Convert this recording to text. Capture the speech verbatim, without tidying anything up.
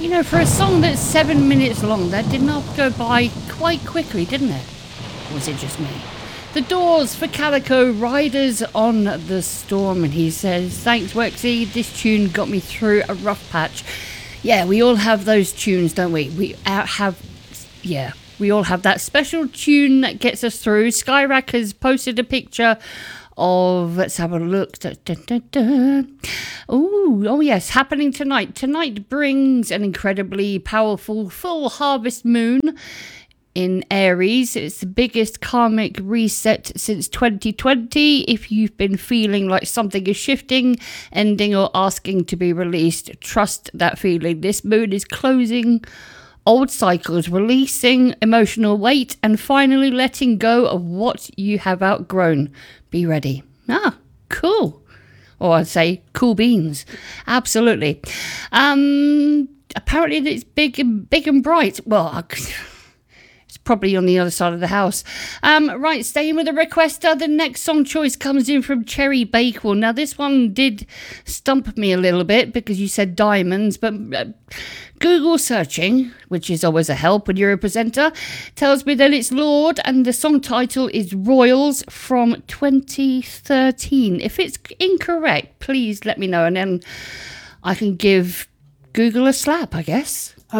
You know, for a song that's seven minutes long, that did not go by quite quickly, didn't it? Or was it just me? The Doors for Calico, Riders on the Storm. And he says, thanks, Wexy. This tune got me through a rough patch. Yeah, we all have those tunes, don't we? We have, yeah, we all have that special tune that gets us through. Skyrack has posted a picture of, let's have a look. Da, da, da, da. Ooh, oh yes, happening tonight. Tonight brings an incredibly powerful full harvest moon in Aries. It's the biggest karmic reset since twenty twenty. If you've been feeling like something is shifting, ending, or asking to be released, trust that feeling. This moon is closing old cycles, releasing emotional weight, and finally letting go of what you have outgrown. Be ready. Ah, cool. Or I'd say cool beans. Absolutely. Um, apparently it's big and big and bright. Well, it's probably on the other side of the house. Um, right, staying with the requester, the next song choice comes in from Cherry Bakewell. Now, this one did stump me a little bit because you said diamonds, but uh, Google searching, which is always a help when you're a presenter, tells me that it's Lord, and the song title is Royals from twenty thirteen. If it's incorrect, please let me know, and then I can give Google a slap, I guess.